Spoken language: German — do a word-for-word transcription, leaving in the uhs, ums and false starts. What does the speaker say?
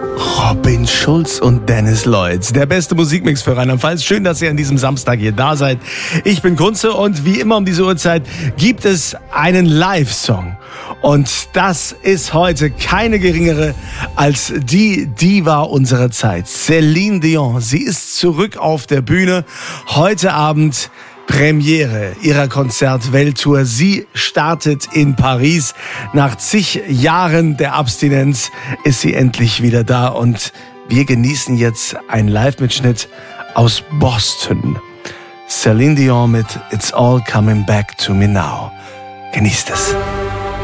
Robin Schulz und Dennis Lloyd. Der beste Musikmix für Rheinland-Pfalz. Schön, dass ihr an diesem Samstag hier da seid. Ich bin Kunze und wie immer um diese Uhrzeit gibt es einen Live-Song. Und das ist heute keine geringere als die Diva unserer Zeit, Céline Dion. Sie ist zurück auf der Bühne. Heute Abend Premiere ihrer Konzert-Welttour. Sie startet in Paris. Nach zig Jahren der Abstinenz ist sie endlich wieder da und wir genießen jetzt einen Live-Mitschnitt aus Boston. Céline Dion mit It's All Coming Back to Me Now. Genießt es.